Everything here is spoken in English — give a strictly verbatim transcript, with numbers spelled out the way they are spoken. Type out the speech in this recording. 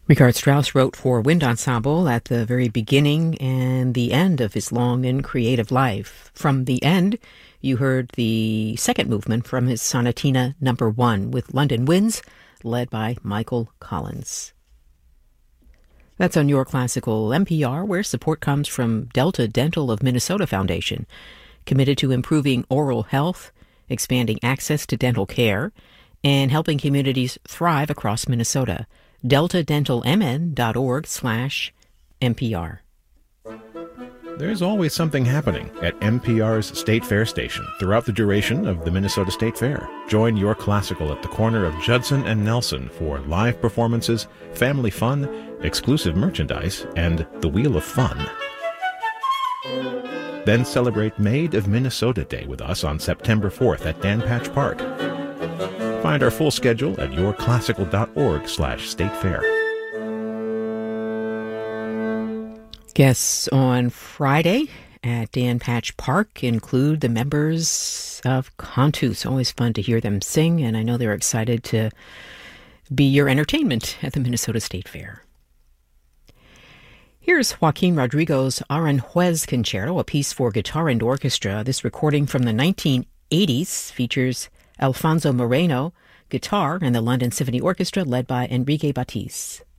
Richard Strauss wrote for wind ensemble at the very beginning and the end of his long and creative life. From the end, you heard the second movement from his Sonatina number one with London Winds, led by Michael Collins. That's on Your Classical N P R, where support comes from Delta Dental of Minnesota Foundation, committed to improving oral health, expanding access to dental care, and helping communities thrive across Minnesota. delta dental m n dot org slash N P R. There's always something happening at N P R's State Fair station throughout the duration of the Minnesota State Fair. Join Your Classical at the corner of Judson and Nelson for live performances, family fun, exclusive merchandise, and the Wheel of Fun. Then celebrate Maid of Minnesota Day with us on September fourth at Dan Patch Park. Find our full schedule at yourclassical.org slash state fair. Guests on Friday at Dan Patch Park include the members of Cantus. Always fun to hear them sing, and I know they're excited to be your entertainment at the Minnesota State Fair. Here's Joaquin Rodrigo's Aranjuez Concerto, a piece for guitar and orchestra. This recording from the nineteen eighties features Alfonso Moreno, guitar, and the London Symphony Orchestra led by Enrique Batiz.